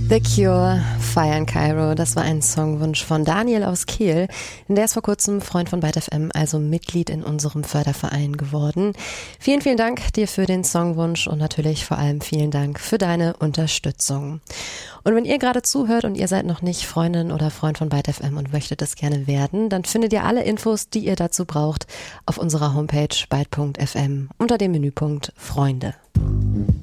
The Cure, Fire in Cairo, das war ein Songwunsch von Daniel aus Kiel. Der ist vor kurzem Freund von Byte FM, also Mitglied in unserem Förderverein geworden. Vielen, vielen Dank dir für den Songwunsch und natürlich vor allem vielen Dank für deine Unterstützung. Und wenn ihr gerade zuhört und ihr seid noch nicht Freundin oder Freund von Byte FM und möchtet es gerne werden, dann findet ihr alle Infos, die ihr dazu braucht, auf unserer Homepage byte.fm unter dem Menüpunkt Freunde.